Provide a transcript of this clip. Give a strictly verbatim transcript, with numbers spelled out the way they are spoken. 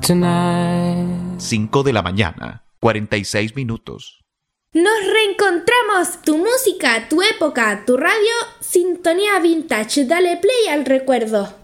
tonight. cinco de la mañana, cuarenta y seis minutos. Nos reencontramos. Tu música, tu época, tu radio, sintonía vintage. Dale play al recuerdo.